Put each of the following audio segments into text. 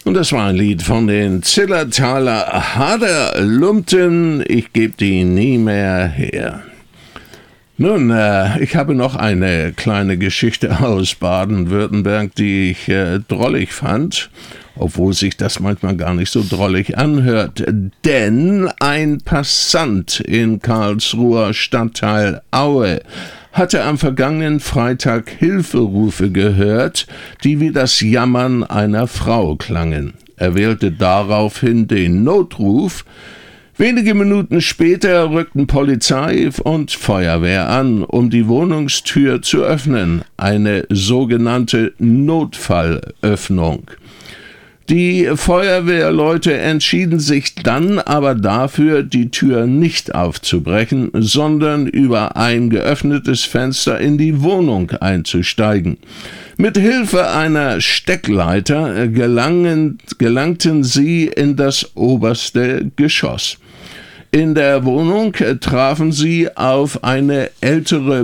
Und das war ein Lied von den Zillertaler Haderlumpen. Ich geb die nie mehr her. Nun, ich habe noch eine kleine Geschichte aus Baden-Württemberg, die ich drollig fand, obwohl sich das manchmal gar nicht so drollig anhört. Denn ein Passant in Karlsruher Stadtteil Aue hatte am vergangenen Freitag Hilferufe gehört, die wie das Jammern einer Frau klangen. Er wählte daraufhin den Notruf. Wenige Minuten später rückten Polizei und Feuerwehr an, um die Wohnungstür zu öffnen, eine sogenannte Notfallöffnung. Die Feuerwehrleute entschieden sich dann aber dafür, die Tür nicht aufzubrechen, sondern über ein geöffnetes Fenster in die Wohnung einzusteigen. Mit Hilfe einer Steckleiter gelangten sie in das oberste Geschoss. In der Wohnung trafen sie auf eine ältere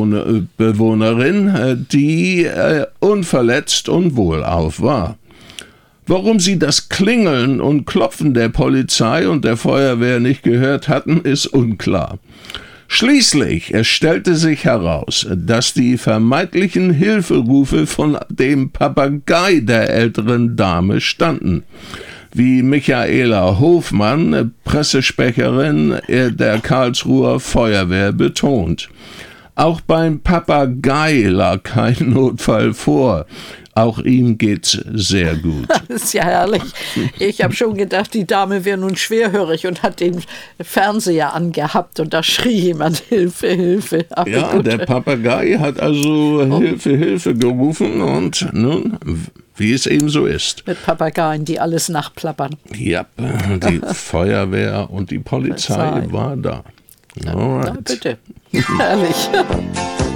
Bewohnerin, die unverletzt und wohlauf war. Warum sie das Klingeln und Klopfen der Polizei und der Feuerwehr nicht gehört hatten, ist unklar. Schließlich stellte sich heraus, dass die vermeintlichen Hilferufe von dem Papagei der älteren Dame stammten. Wie Michaela Hofmann, Pressesprecherin der Karlsruher Feuerwehr, betont. Auch beim Papagei lag kein Notfall vor. Auch ihm geht's sehr gut. Das ist ja herrlich. Ich habe schon gedacht, die Dame wäre nun schwerhörig und hat den Fernseher angehabt und da schrie jemand Hilfe, Hilfe. Aber ja, gut. Der Papagei hat also Hilfe, Hilfe gerufen und nun, wie es eben so ist. Mit Papageien, die alles nachplappern. Ja, die Feuerwehr und die Polizei war da. Na bitte. Herrlich.